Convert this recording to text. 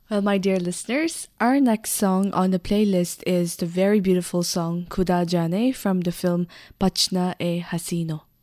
Well, my dear listeners, our next song on the playlist is the very beautiful song Kuda Jane from the film Pachna e Hasino.